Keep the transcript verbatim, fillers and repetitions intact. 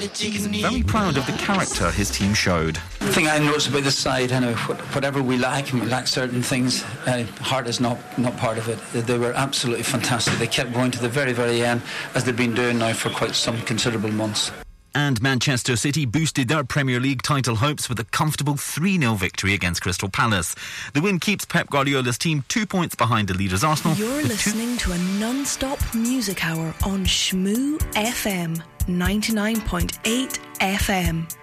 very proud of the character his team showed. The thing I noticed about this side, I know, whatever we lack, and we lack certain things, uh, heart is not, not part of it. They were absolutely fantastic. They kept going to the very, very end, as they've been doing now for quite some considerable months. And Manchester City boosted their Premier League title hopes with a comfortable three nil victory against Crystal Palace. The win keeps Pep Guardiola's team two points behind the leaders Arsenal. You're listening to a non-stop music hour on Shmoo F M, ninety-nine point eight F M.